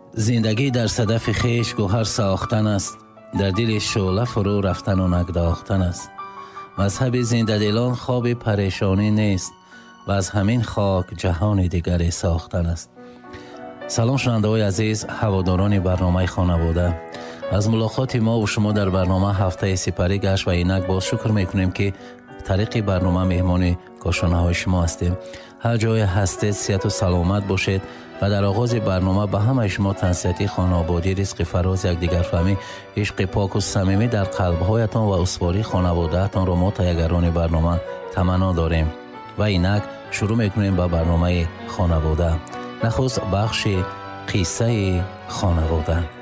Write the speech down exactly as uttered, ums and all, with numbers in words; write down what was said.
زندگی در صدف خیش گوهر ساختن است، در دل شعله فرو رفتن و نگداختن است. مذهب زنده دلان خواب پریشانی نیست و از همین خاک جهان دیگری ساختن است. سلام شنونده‌های عزیز، هواداران برنامه خانواده، از ملاقات ما و شما در برنامه هفته سپری گشت و اینک باز شکر میکنیم که طریق برنامه مهمان کاشانه های شما هستیم. هر جای هستید صحت و سلامت باشید و در آغاز برنامه به همه شما تنسیتی خانوادگی، رزق فراز، یکدیگر فهمی، عشق پاک و صمیمی در قلب‌هایتان و اسواری خانواده‌تان را ما تیگران برنامه تمنا داریم و اینک شروع میکنیم با برنامه خانواده. نخست بخش قصه خانواده.